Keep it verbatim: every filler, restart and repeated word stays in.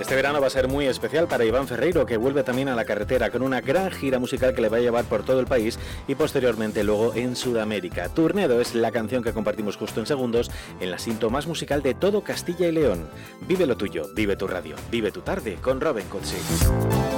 Este verano va a ser muy especial para Iván Ferreiro, que vuelve también a la carretera con una gran gira musical que le va a llevar por todo el país y posteriormente luego en Sudamérica. Turnedo es la canción que compartimos justo en segundos en la cinta más musical de todo Castilla y León. Vive lo tuyo, vive tu radio, vive tu tarde con Robin Cutsi.